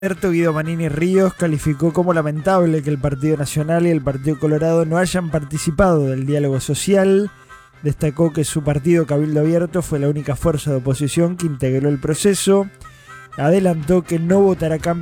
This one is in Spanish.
Guido Manini Ríos calificó como lamentable que el Partido Nacional y el Partido Colorado no hayan participado del diálogo social. Destacó que su partido, Cabildo Abierto, fue la única fuerza de oposición que integró el proceso. Adelantó que no votará cambios